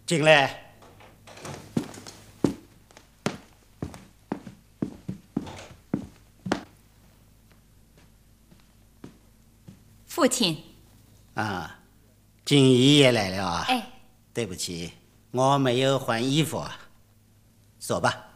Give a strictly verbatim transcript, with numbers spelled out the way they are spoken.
进来。 父亲。 啊，锦衣也来了啊。 哎， 对不起，我没有换衣服啊。坐吧。